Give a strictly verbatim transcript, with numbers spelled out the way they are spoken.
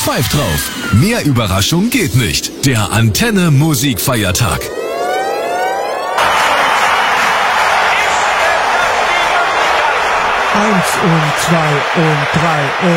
Pfeift drauf. Mehr Überraschung geht nicht. Der Antenne Musikfeiertag. Eins und zwei und drei und